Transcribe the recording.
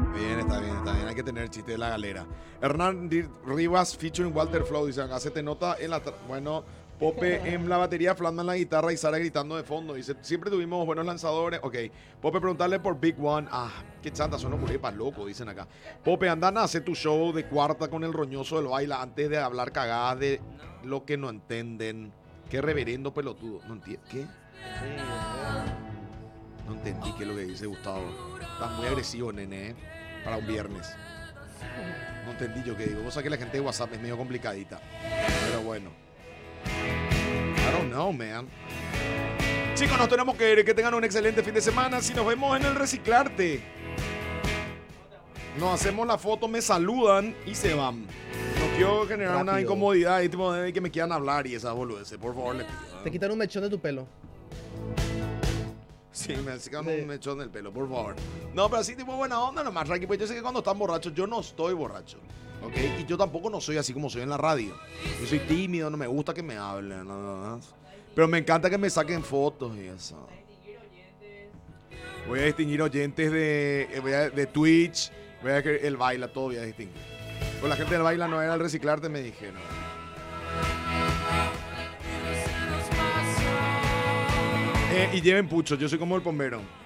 Bien, está bien, está bien. Hay que tener el chiste de la galera. Hernán Rivas featuring Walter Flow. Dice acá se te nota en la. Bueno, Pope en la batería, Flandman en la guitarra y Sara gritando de fondo. Dice, siempre tuvimos buenos lanzadores. Ok. Pope preguntarle por Big One. Ah, qué chanta, son para loco, dicen acá. Pope, andan a hacer tu show de cuarta con el roñoso del baila antes de hablar cagadas de lo que no entienden. Qué reverendo pelotudo. No entiendo. ¿Qué? No entendí qué es lo que dice Gustavo. Estás muy agresivo, nene, para un viernes. No entendí yo qué digo. Vos sabés que la gente de WhatsApp es medio complicadita. Pero bueno. I don't know, man. Chicos, nos tenemos que ir. Que tengan un excelente fin de semana. Si nos vemos en el Reciclarte. Nos hacemos la foto, me saludan y se van. No quiero generar Rápido. una incomodidad y tipo de que me quieran hablar y esas boludeces. Por favor, les pido. Te quitan un mechón de tu pelo. Sí, me sacan Sí. un mechón del pelo, por favor. No, pero así tipo buena onda nomás, Ranky. Pues yo sé que cuando están borrachos, yo no estoy borracho. ¿Ok? Y yo tampoco no soy así como soy en la radio. Yo soy tímido, no me gusta que me hablen, nada más. Pero me encanta que me saquen fotos y eso. Voy a distinguir oyentes de Twitch. Voy a el baila, todo voy a distinguir. Pues la gente del baila no era el Reciclarte, me dijeron. Y lleven pucho, yo soy como el bombero.